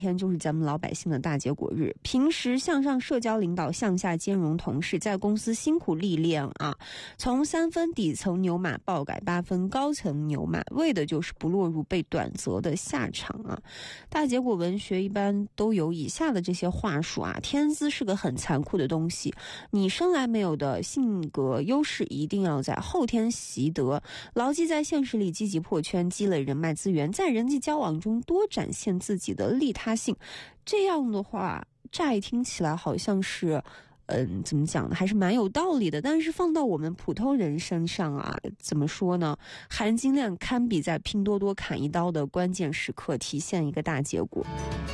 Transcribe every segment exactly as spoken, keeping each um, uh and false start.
天就是咱们老百姓的大结果日，平时向上社交领导，向下兼容同事，在公司辛苦历练啊，从三分底层牛马爆改八分高层牛马，为的就是不落入被短择的下场啊。大结果文学一般都有以下的这些话术啊，天资是个很残酷的东西，你生来没有的性格优势一定要在后天习得，牢记在现实里积极破圈，积累人脉资源，在人际交往中多展现自己的利他性。这样的话乍一听起来好像是嗯，怎么讲呢，还是蛮有道理的，但是放到我们普通人身上啊，怎么说呢，含金量堪比在拼多多砍一刀的关键时刻体现一个大结果。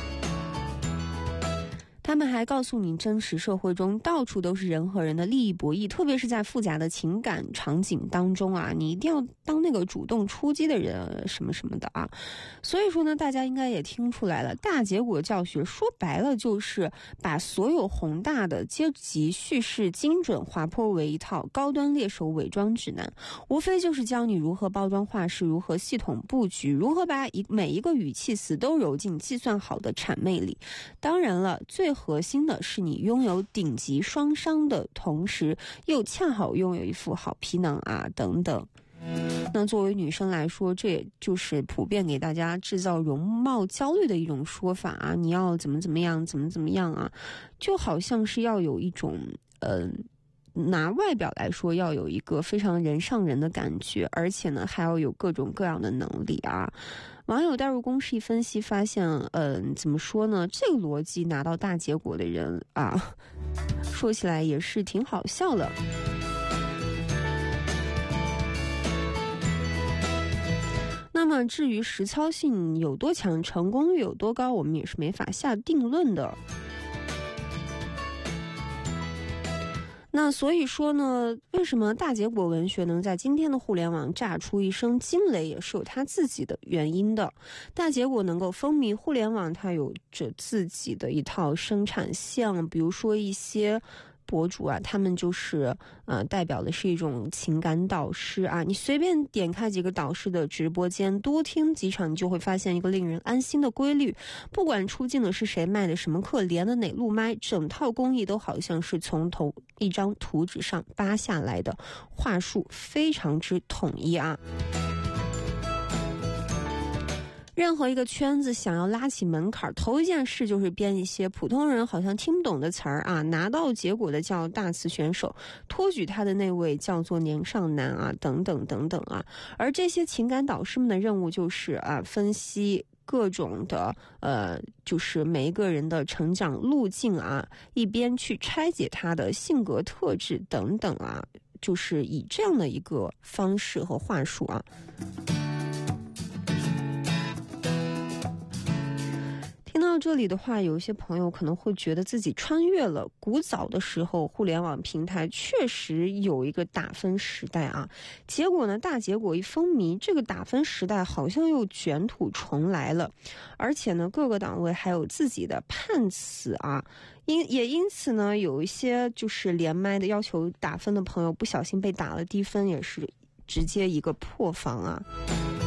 他们还告诉你，真实社会中到处都是人和人的利益博弈，特别是在复杂的情感场景当中啊，你一定要当那个主动出击的人什么什么的啊。所以说呢，大家应该也听出来了，大结果教学说白了就是把所有宏大的阶级叙事精准划破为一套高端猎手伪装指南，无非就是教你如何包装话事，如何系统布局，如何把一每一个语气词都揉进计算好的谄媚里。当然了，最核心的是你拥有顶级双商的同时，又恰好拥有一副好皮囊啊，等等。那作为女生来说，这也就是普遍给大家制造容貌焦虑的一种说法啊，你要怎么怎么样，怎么怎么样啊，就好像是要有一种呃。拿外表来说，要有一个非常人上人的感觉，而且呢还要有各种各样的能力啊。网友带入公式一分析发现，嗯、呃，怎么说呢，这个逻辑拿到大结果的人啊，说起来也是挺好笑的。那么至于实操性有多强，成功率有多高，我们也是没法下定论的。那所以说呢，为什么大结果文学能在今天的互联网炸出一声惊雷，也是有它自己的原因的。大结果能够风靡互联网，它有着自己的一套生产线，比如说一些博主啊，他们就是呃代表的是一种情感导师啊，你随便点开几个导师的直播间，多听几场，你就会发现一个令人安心的规律，不管出镜的是谁，卖的什么课，连的哪路麦，整套工艺都好像是从头一张图纸上扒下来的，话术非常之统一啊。任何一个圈子想要拉起门槛，头一件事就是编一些普通人好像听不懂的词儿啊，拿到结果的叫大词选手，托举他的那位叫做年上男啊，等等等等啊。而这些情感导师们的任务就是啊，分析各种的呃，就是每一个人的成长路径啊，一边去拆解他的性格特质等等啊，就是以这样的一个方式和话术啊。听到这里的话，有一些朋友可能会觉得自己穿越了古早的时候，互联网平台确实有一个打分时代啊。结果呢，大结果一风靡，这个打分时代好像又卷土重来了。而且呢，各个档位还有自己的判词啊，因也因此呢，有一些就是连麦的要求打分的朋友，不小心被打了低分，也是直接一个破防啊。